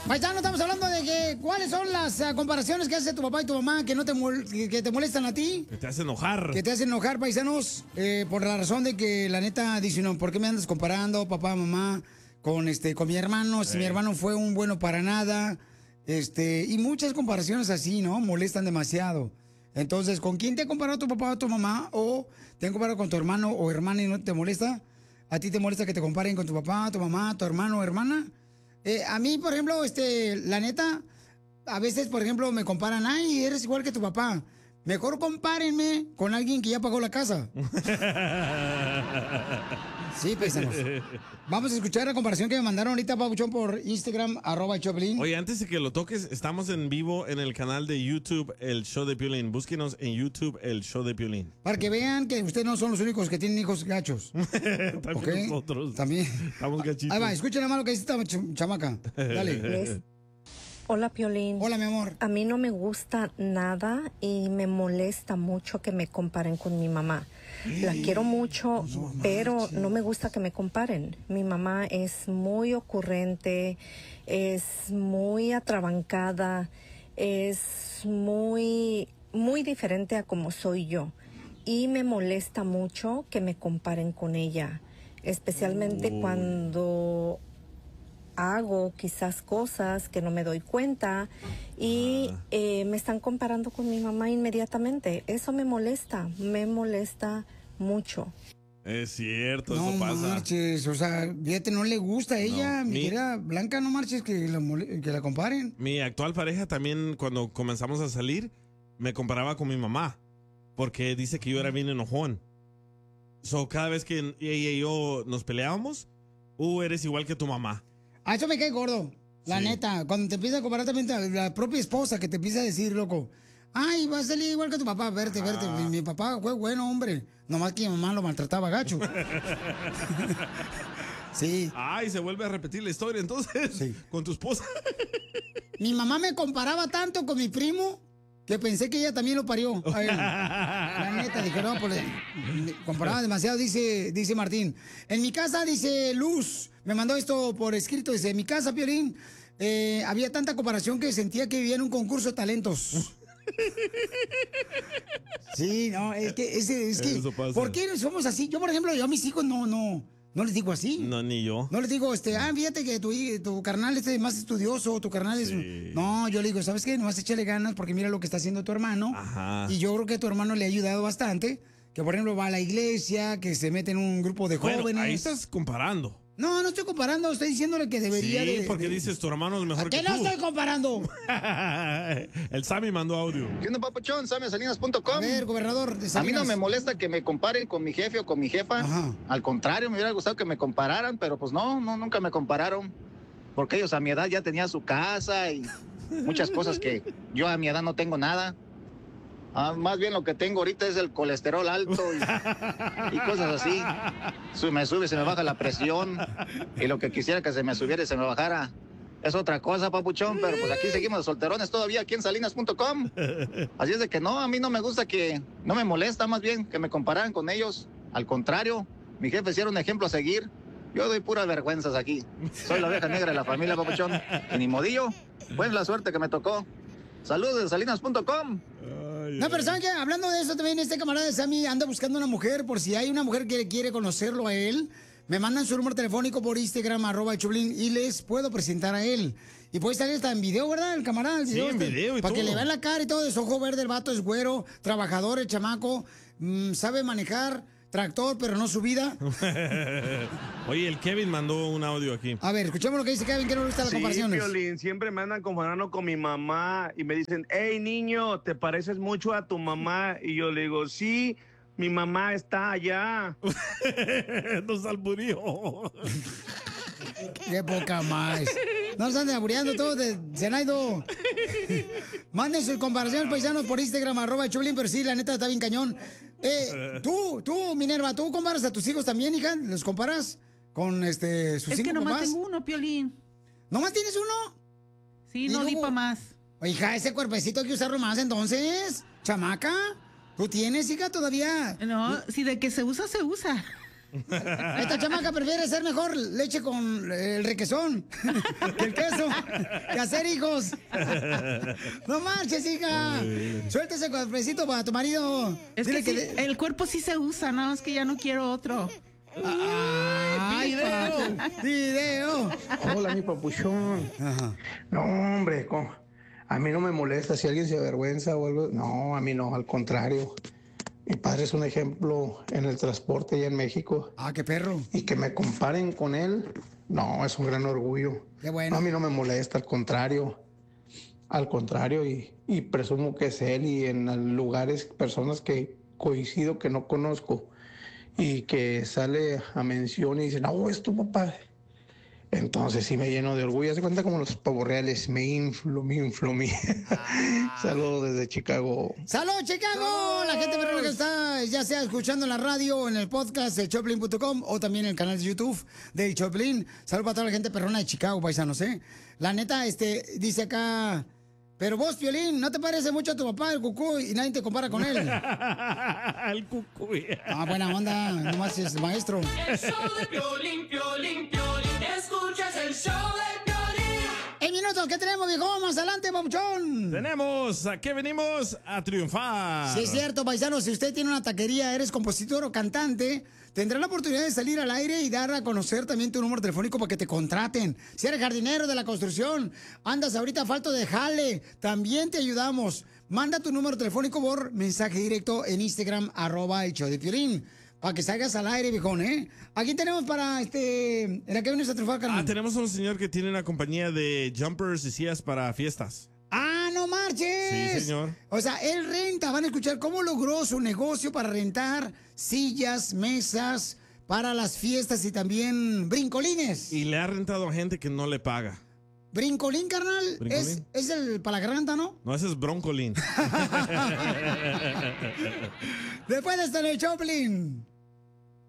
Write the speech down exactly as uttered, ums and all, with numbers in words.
Paisano, estamos hablando de que cuáles son las uh, comparaciones que hace tu papá y tu mamá que no te, mol que, que te molestan a ti. Que te hacen enojar. Que te hacen enojar, paisanos, eh, por la razón de que la neta dicen, no, ¿por qué me andas comparando, papá, mamá, con este, con mi hermano? Si Sí. mi hermano fue un bueno para nada. Este, y muchas comparaciones así, ¿no? Molestan demasiado. Entonces, ¿con quién te ha comparado tu papá o tu mamá? ¿O te han comparado con tu hermano o hermana y no te molesta? ¿A ti te molesta que te comparen con tu papá, tu mamá, tu hermano o hermana? Eh, a mí, por ejemplo, este, la neta, a veces, por ejemplo, me comparan, ay, eres igual que tu papá. Mejor compárenme con alguien que ya pagó la casa. Sí, paisanos. Vamos a escuchar la comparación que me mandaron ahorita, Pabuchón, por Instagram, arroba Choplin. Oye, antes de que lo toques, estamos en vivo en el canal de YouTube, El Show de Piolín. Búsquenos en YouTube, El Show de Piolín. Para que vean que ustedes no son los únicos que tienen hijos gachos. También ¿Okay? nosotros. También. Estamos gachitos. Ahí va, escuchen nada más lo que dice esta ch chamaca. Dale. Hola, Piolín. Hola, mi amor. A mí no me gusta nada y me molesta mucho que me comparen con mi mamá. La quiero mucho, no, pero no me gusta que me comparen. Mi mamá es muy ocurrente, es muy atrabancada, es muy, muy diferente a como soy yo. Y me molesta mucho que me comparen con ella, especialmente oh. cuando hago quizás cosas que no me doy cuenta y ah. eh, me están comparando con mi mamá inmediatamente. Eso me molesta, me molesta mucho. Es cierto, no eso pasa. No marches, o sea, fíjate, no le gusta a ella, no, mi mi querida Blanca, no marches que la, que la comparen. Mi actual pareja también, cuando comenzamos a salir, me comparaba con mi mamá, porque dice que yo era bien enojón. So, cada vez que ella y yo nos peleábamos, uh, eres igual que tu mamá. A eso me cae gordo, la sí. neta. Cuando te empieza a comparar también la propia esposa que te empieza a decir, loco, ay, va a salir igual que tu papá, verte, verte. Ah. Mi, mi papá fue bueno, hombre. Nomás que mi mamá lo maltrataba gacho. Sí. Ay, se vuelve a repetir la historia entonces sí. con tu esposa. Mi mamá me comparaba tanto con mi primo que pensé que ella también lo parió. Ay, la neta, dije, no, pues comparaba demasiado, dice, dice Martín. En mi casa, dice Luz, me mandó esto por escrito, dice, en mi casa, Piolín, eh, había tanta comparación que sentía que vivía en un concurso de talentos. Sí, no, es que, es, es que, ¿por qué somos así? Yo, por ejemplo, yo a mis hijos no, no, no les digo así. No, ni yo. No les digo, este, ah, fíjate que tu, tu carnal es más estudioso, tu carnal es... Sí. No, yo le digo, ¿sabes qué? Nomás échale ganas porque mira lo que está haciendo tu hermano. Ajá. Y yo creo que a tu hermano le ha ayudado bastante. Que, por ejemplo, va a la iglesia, que se mete en un grupo de bueno, jóvenes. Ahí estás comparando. No, no estoy comparando, estoy diciéndole que debería sí, de... Sí, porque de... dices tu hermano es mejor que tú. ¿Qué no estoy comparando? El Sammy mandó audio. ¿Qué onda, papuchón? Sammy Salinas punto com. A ver, gobernador de Salinas. A mí no me molesta que me comparen con mi jefe o con mi jefa. Ajá. Al contrario, me hubiera gustado que me compararan, pero pues no, no, nunca me compararon. Porque ellos a mi edad ya tenían su casa y muchas cosas que yo a mi edad no tengo nada. Ah, más bien lo que tengo ahorita es el colesterol alto y, y cosas así. Se me sube, se me baja la presión. Y lo que quisiera que se me subiera y se me bajara es otra cosa, papuchón. Pero pues aquí seguimos de solterones todavía aquí en Salinas punto com. Así es de que no, a mí no me gusta que... No me molesta más bien que me compararan con ellos. Al contrario, mi jefe sí era un ejemplo a seguir. Yo doy puras vergüenzas aquí. Soy la oveja negra de la familia, papuchón. Y ni modillo. Pues la suerte que me tocó. Saludos de Salinas punto com. No, pero ¿saben qué? Hablando de eso también, este camarada de Sammy anda buscando una mujer. Por si hay una mujer que quiere conocerlo a él, me mandan su número telefónico por Instagram, arroba Choplin, y les puedo presentar a él. Y puede estar hasta en video, ¿verdad? El camarada. El video sí, en este, video y para todo. que le vean la cara y todo. Es ojo verde, el vato es güero, trabajador, el chamaco, mmm, sabe manejar tractor, pero no su vida. Oye, el Kevin mandó un audio aquí. A ver, escuchemos lo que dice Kevin, que no le gusta las sí, comparaciones. Piolín, siempre me andan comparando con mi mamá y me dicen, hey, niño, ¿te pareces mucho a tu mamá? Y yo le digo, sí, mi mamá está allá. Nos alburió. Qué poca más. No se anden aburriendo todos de Zenaido. Manden sus comparaciones, paisanos, por Instagram, arroba Choplin, pero sí, la neta está bien cañón. Eh, tú, tú, Minerva, ¿tú comparas a tus hijos también, hija? ¿Los comparas con este sus es cinco que nomás papás? tengo uno, Piolín. ¿Nomás tienes uno? Sí, no di pa' más. Hija, ese cuerpecito hay que usarlo más, entonces. Chamaca, ¿tú tienes, hija, todavía? No, si de que se usa, se usa. Esta chamaca prefiere ser mejor leche con el requesón que el queso, que hacer hijos. No marches, hija. Suéltese con el besito para tu marido. Es Dile que, que sí, de- el cuerpo sí se usa, no, es que ya no quiero otro. Ay, video. pa- video. Hola, mi papuchón. Ajá. No, hombre, co- a mí no me molesta si alguien se avergüenza o algo. No, a mí no, al contrario. Mi padre es un ejemplo en el transporte allá en México. Ah, qué perro. Y que me comparen con él, no, es un gran orgullo. Qué bueno. No, a mí no me molesta, al contrario. Al contrario, y, y presumo que es él y en lugares, personas que coincido que no conozco y que sale a mención y dicen, no, es tu papá. Entonces sí me lleno de orgullo. Se cuenta como los pavos reales, me inflo, me inflo, me... Saludos desde Chicago. ¡Salud, Chicago! La gente perrona que está, ya sea escuchando en la radio o en el podcast de Choplin punto com o también en el canal de YouTube de Choplin. Salud para toda la gente perrona de Chicago, paisanos, ¿eh? La neta, este, dice acá... Pero vos, Piolín, ¿no te parece mucho a tu papá, el cucuy, y nadie te compara con él? El cucuy. Ah, buena onda, nomás es maestro. El show de Piolín, Piolín, Piolín. Escuchas el show de Piolín. ¡En minutos! ¿Qué tenemos, viejo? Más adelante, papuchón. Tenemos, ¿a qué venimos? A triunfar. Sí, es cierto, paisano. Si usted tiene una taquería, eres compositor o cantante, tendrá la oportunidad de salir al aire y dar a conocer también tu número telefónico para que te contraten. Si eres jardinero de la construcción, andas ahorita a falta de jale, también te ayudamos. Manda tu número telefónico por mensaje directo en Instagram, arroba el show de Piolín, para que salgas al aire, viejón, ¿eh? Aquí tenemos para, este, ¿en la que vienes a triunfar, carnal? Ah, tenemos a un señor que tiene una compañía de jumpers y sillas para fiestas. ¡Ah, no marches! Sí, señor. O sea, él renta. Van a escuchar cómo logró su negocio para rentar sillas, mesas para las fiestas y también brincolines. Y le ha rentado a gente que no le paga. ¿Brincolín, carnal? Brincolín. Es, es el para la garganta, ¿no? No, ese es broncolín. Después de estar en el Choplin.